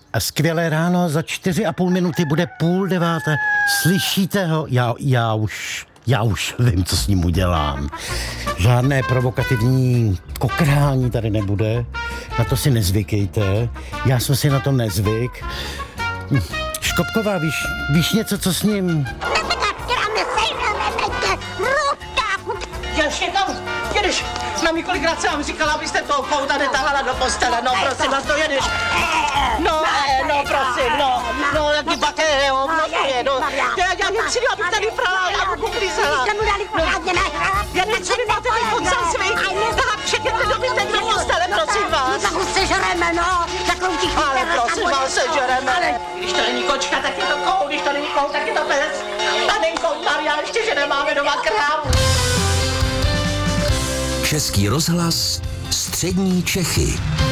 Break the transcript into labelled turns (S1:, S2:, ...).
S1: A skvělé ráno, za 4,5 minuty bude 8:30. Slyšíte ho? Já už vím, co s ním udělám. Žádné provokativní kokrhání tady nebude. Na to si nezvykejte. Já jsem si na to nezvyk. Škopková, víš něco, co s ním?
S2: Jedeš, mami, kolikrát jsem vám říkala, abyste toho kouta netahala do postele, no prosím vás, to jedeš. No, prosím, no, jaký baké, jo, no to je, no. Já nepřijdu, abych tady prala, já budu uklízela. Já nechci, vy máte ten kout sem svý, tak všechny dobíte do postele, prosím vás.
S3: Tak už sežereme, no, zakloutíš.
S2: Ale prosím vás, sežereme. Když to není kočka, tak je to kout, když to není kout, tak je to pes. Panenko Maria, ještě, že nemáme doma krávu.
S4: Český rozhlas, střední Čechy.